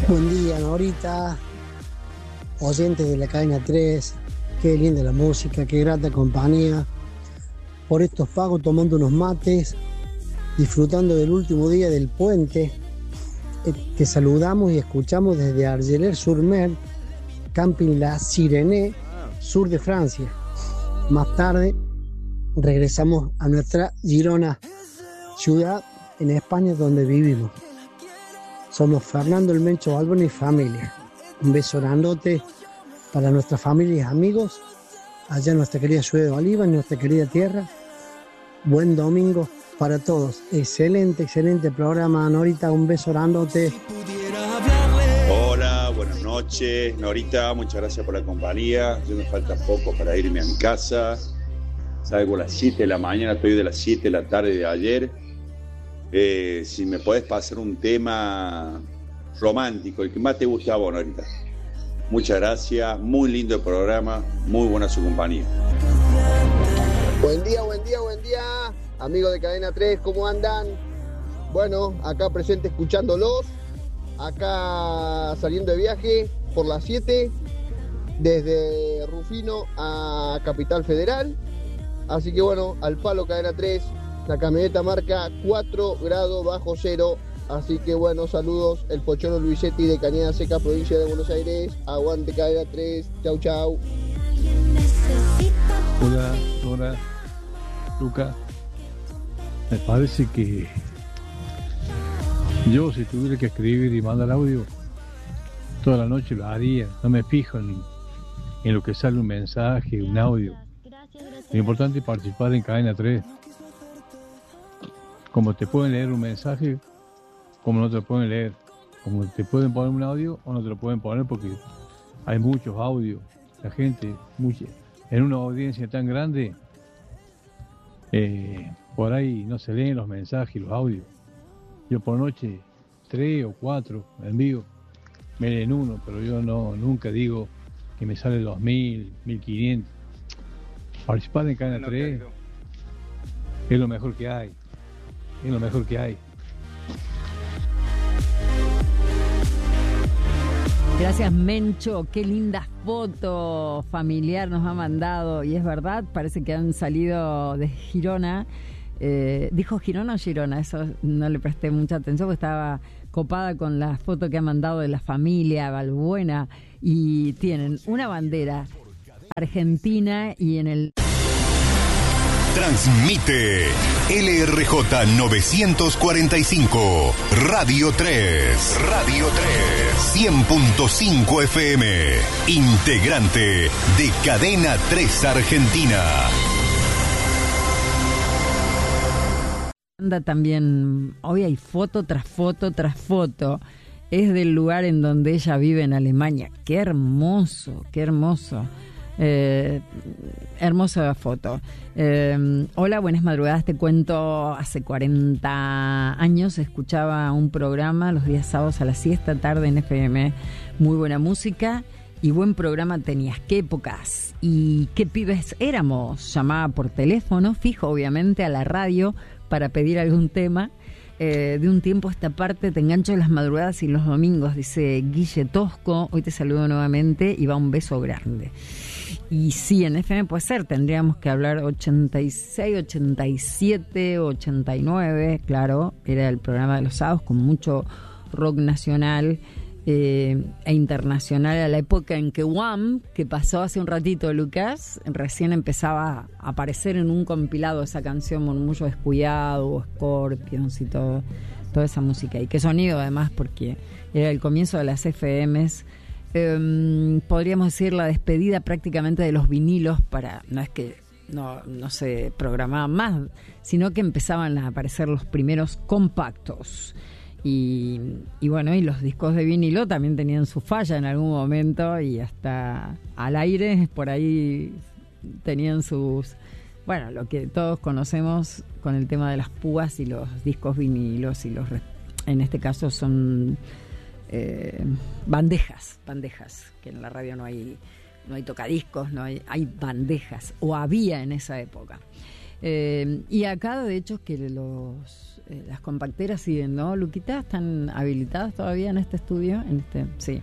Buen día, Norita, oyentes de la cadena 3, qué linda la música, qué grata compañía. Por estos pagos tomando unos mates, disfrutando del último día del puente. Te saludamos y escuchamos desde Argelers-sur-Mer, Camping La Sirenée, sur de Francia. Más tarde regresamos a nuestra Girona, ciudad en España donde vivimos. Somos Fernando el Mencho Balboni y familia. Un beso grandote para nuestras familias y amigos, allá en nuestra querida ciudad de Oliva, en nuestra querida tierra. Buen domingo para todos. Excelente programa, Norita. Un beso grandote. Hola, buenas noches, Norita. Muchas gracias por la compañía. Yo me falta poco para irme a mi casa. Salgo a las 7 de la mañana, estoy de las 7 de la tarde de ayer. Si me podés pasar un tema romántico, el que más te guste a vos, Norita. Muchas gracias, muy lindo el programa, muy buena su compañía. Buen día, amigos de Cadena 3, ¿cómo andan? Bueno, acá presente escuchándolos, acá saliendo de viaje por las 7, desde Rufino a Capital Federal, así que bueno, al palo Cadena 3, la camioneta marca 4 grados bajo cero, así que bueno, saludos, el Pocholo Luisetti de Cañada Seca, provincia de Buenos Aires, aguante Cadena 3, chau chau. Hola, Dora, Luca. Me parece que yo, si tuviera que escribir y mandar audio, toda la noche lo haría. No me fijo en lo que sale un mensaje, un audio. Lo importante es participar en Cadena 3. Como te pueden leer un mensaje, como no te lo pueden leer. Como te pueden poner un audio o no te lo pueden poner porque hay muchos audios. La gente, en una audiencia tan grande, por ahí no se leen los mensajes y los audios. Yo por noche 3 o 4 envío, me leen uno, pero yo nunca digo que me sale 2.000, 1.500. Participar en Cadena 3 es lo mejor que hay. Es lo mejor que hay. Gracias, Mencho, qué linda foto familiar nos ha mandado, y es verdad, parece que han salido de Girona. ¿Dijo Girona o Girona? Eso no le presté mucha atención porque estaba copada con la foto que ha mandado de la familia Balbuena, y tienen una bandera argentina y en el... Transmite LRJ 945, Radio 3, 100.5 FM, integrante de Cadena 3 Argentina. Anda también, hoy hay foto tras foto tras foto. Es del lugar en donde ella vive en Alemania. Qué hermoso, qué hermoso. Hermosa foto. Hola, buenas madrugadas. Te cuento, hace 40 años escuchaba un programa los días sábados a las siesta tarde en FM. Muy buena música y buen programa tenías. Qué épocas y qué pibes éramos. Llamaba por teléfono fijo, obviamente, a la radio para pedir algún tema. De un tiempo a esta parte te engancho las madrugadas y los domingos, dice Guille Tosco. Hoy te saludo nuevamente y va un beso grande. Y sí, en FM puede ser, tendríamos que hablar 86, 87, 89, claro, era el programa de los sábados con mucho rock nacional e internacional, a la época en que Wham, que pasó hace un ratito, Lucas, recién empezaba a aparecer en un compilado esa canción, Murmullo Descuidado, Scorpions y toda esa música. Y qué sonido además, porque era el comienzo de las FMs. Podríamos decir la despedida prácticamente de los vinilos, no es que no se programaban más, sino que empezaban a aparecer los primeros compactos. Y bueno, y los discos de vinilo también tenían su falla en algún momento, y hasta al aire por ahí tenían sus... Bueno, lo que todos conocemos con el tema de las púas y los discos vinilos, y en este caso son bandejas, que en la radio no hay tocadiscos, hay bandejas, o había en esa época. Y acá, de hecho, que las compacteras siguen, ¿no, Luquita? ¿Están habilitadas todavía en este estudio? Sí.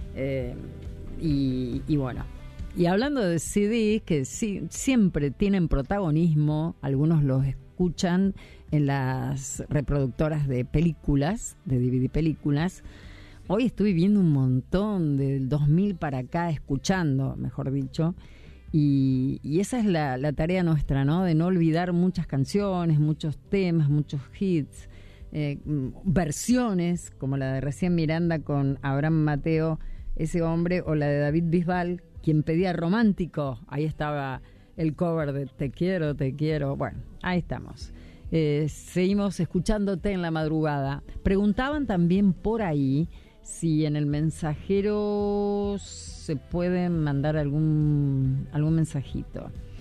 Y bueno. Y hablando de CDs, que sí, siempre tienen protagonismo, algunos los escuchan en las reproductoras de películas, de DVD películas. Hoy estuve viendo un montón del 2000 para acá, escuchando, mejor dicho, y esa es la tarea nuestra, ¿no? De no olvidar muchas canciones, muchos temas, muchos hits, versiones, como la de recién Miranda con Abraham Mateo, ese hombre, o la de David Bisbal, quien pedía Romántico. Ahí estaba el cover de Te quiero. Bueno, ahí estamos. Seguimos escuchándote en la madrugada. Preguntaban también por ahí si en el mensajero se puede mandar algún mensajito.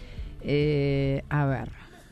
A ver.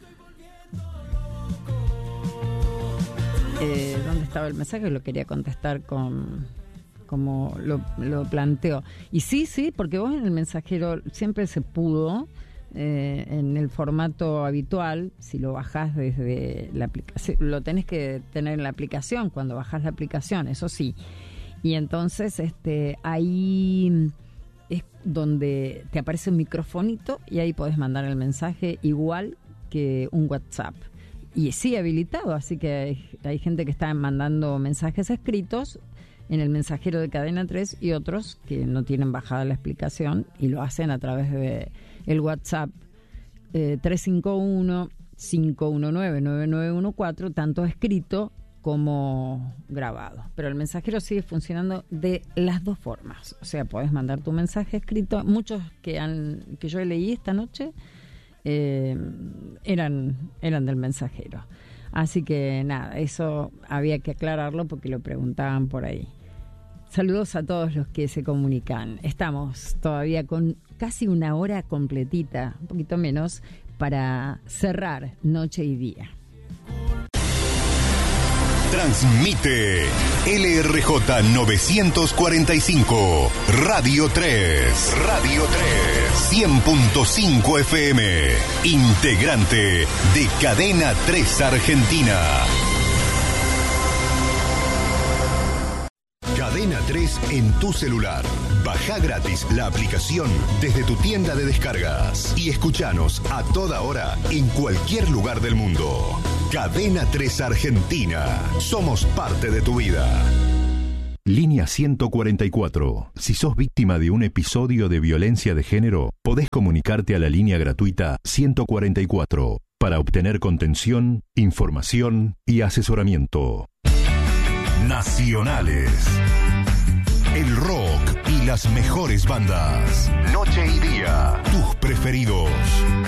¿Dónde estaba el mensaje? Lo quería contestar como lo planteo. Y sí, porque vos en el mensajero siempre se pudo, en el formato habitual, si lo bajás desde la aplicación, lo tenés que tener en la aplicación cuando bajás la aplicación, eso sí. Y entonces ahí es donde te aparece un microfonito y ahí podés mandar el mensaje igual que un WhatsApp. Y sí, habilitado, así que hay gente que está mandando mensajes escritos en el mensajero de Cadena 3 y otros que no tienen bajada la explicación y lo hacen a través de el WhatsApp 351-519-9914, tanto escrito como grabado. Pero el mensajero sigue funcionando de las dos formas. O sea, podés mandar tu mensaje escrito. Muchos que yo leí esta noche eran del mensajero. Así que nada, eso había que aclararlo porque lo preguntaban por ahí. Saludos a todos los que se comunican. Estamos todavía con casi una hora completita, un poquito menos, para cerrar noche y día. Transmite LRJ 945, Radio 3, 100.5 FM, integrante de Cadena 3 Argentina. Cadena 3 en tu celular. Baja gratis la aplicación desde tu tienda de descargas y escuchanos a toda hora en cualquier lugar del mundo. Cadena 3 Argentina. Somos parte de tu vida. Línea 144. Si sos víctima de un episodio de violencia de género, podés comunicarte a la línea gratuita 144 para obtener contención, información y asesoramiento. Nacionales. El rock y las mejores bandas. Noche y día. Tus preferidos.